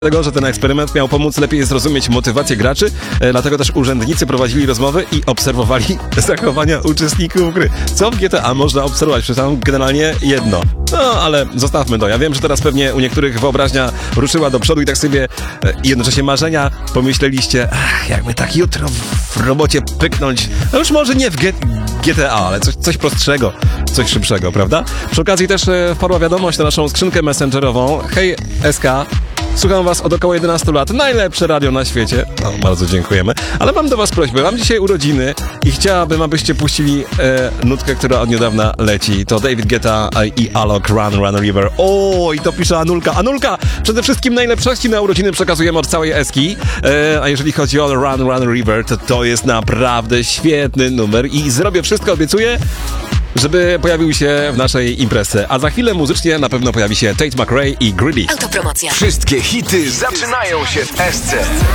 Dlatego, że ten eksperyment miał pomóc lepiej zrozumieć motywację graczy, dlatego też urzędnicy prowadzili rozmowy i obserwowali zachowania uczestników gry. Co w GTA można obserwować? Przeczytam generalnie jedno. No, ale zostawmy to. Ja wiem, że teraz pewnie u niektórych wyobraźnia ruszyła do przodu i tak sobie jednocześnie marzenia pomyśleliście, jakby tak jutro w robocie pyknąć, no już może nie w GTA, ale coś prostszego, coś szybszego, prawda? Przy okazji też wpadła wiadomość na naszą skrzynkę messengerową. Hej, SK. Słucham was od około 11 lat. Najlepsze radio na świecie. No, bardzo dziękujemy. Ale mam do was prośbę. Mam dzisiaj urodziny i chciałabym, abyście puścili nutkę, która od niedawna leci. To David Guetta i Alok, Run River. O, i to pisze Anulka. Anulka, przede wszystkim najlepszości na urodziny przekazujemy od całej Eski. A jeżeli chodzi o Run River, to jest naprawdę świetny numer i zrobię wszystko, obiecuję, żeby pojawił się w naszej imprezie. A za chwilę muzycznie na pewno pojawi się Tate McRae i Greedy. Autopromocja. Wszystkie hity zaczynają się w SC.